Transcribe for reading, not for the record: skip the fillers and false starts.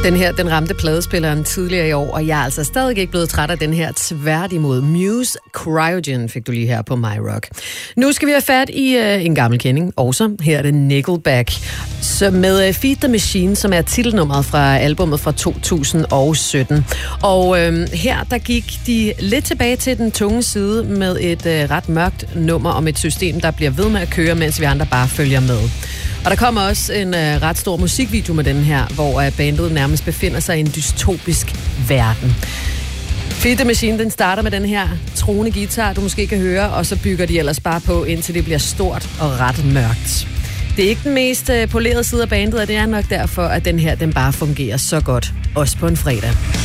Den her, den ramte pladespilleren tidligere i år, og jeg er altså stadig ikke blevet træt af den her. Tværtimod. Muse Cryogen fik du lige her på My Rock. Nu skal vi have fat i en gammel kending. Også her er det Nickelback. Så med Feed the Machine, som er titelnummeret fra albumet fra 2017. Og her, der gik de lidt tilbage til den tunge side med et ret mørkt nummer om et system, der bliver ved med at køre, mens vi andre bare følger med. Og der kommer også en ret stor musikvideo med den her, hvor bandet nærmest befinder sig i en dystopisk verden. Feed the Machine, den starter med den her truende guitar, du måske kan høre, og så bygger de ellers bare på, indtil det bliver stort og ret mørkt. Det er ikke den mest polerede side af bandet, og det er nok derfor, at den her, den bare fungerer så godt, også på en fredag.